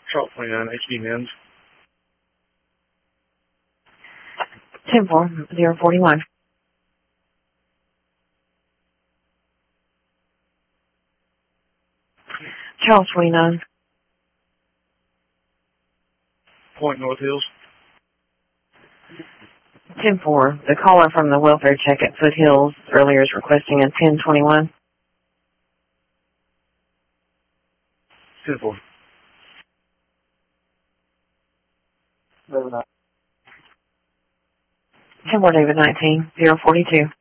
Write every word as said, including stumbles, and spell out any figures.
Charles twenty-nine, H D Mims. ten four, zero forty-one. Charles twenty-nine. Point North Hills. ten four. The caller from the welfare check at Foothills earlier is requesting a ten twenty-one. ten four. ten four, David nineteen, zero forty-two.